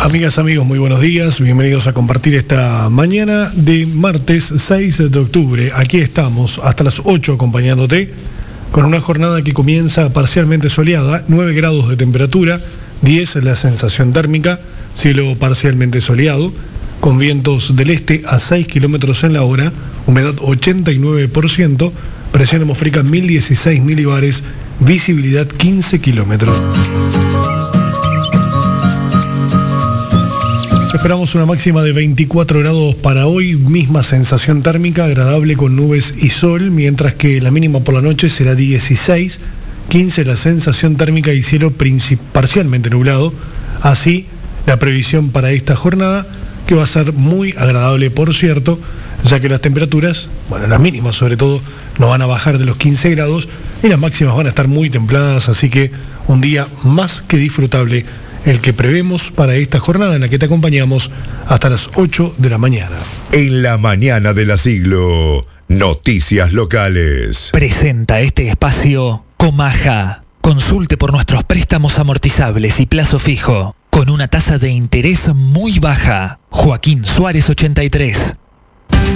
Amigas, amigos, muy buenos días. Bienvenidos a compartir esta mañana de martes 6 de octubre. Aquí estamos hasta las 8 acompañándote con una jornada que comienza parcialmente soleada, 9 grados de temperatura, 10 la sensación térmica, cielo parcialmente soleado, con vientos del este a 6 kilómetros en la hora, humedad 89%, presión atmosférica 1016 milibares, visibilidad 15 kilómetros. Esperamos una máxima de 24 grados para hoy, misma sensación térmica, agradable con nubes y sol, mientras que la mínima por la noche será 16, 15 la sensación térmica y cielo parcialmente nublado. Así, la previsión para esta jornada, que va a ser muy agradable, por cierto, ya que las temperaturas, las mínimas sobre todo, no van a bajar de los 15 grados y las máximas van a estar muy templadas, así que un día más que disfrutable el que prevemos para esta jornada en la que te acompañamos hasta las 8 de la mañana. En la mañana de la siglo, noticias locales. Presenta este espacio Comaja. Consulte por nuestros préstamos amortizables y plazo fijo, con una tasa de interés muy baja. Joaquín Suárez 83.